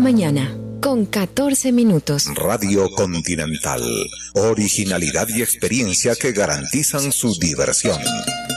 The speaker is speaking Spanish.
mañana, con 14 minutos. Radio Continental. Originalidad y experiencia que garantizan su diversión.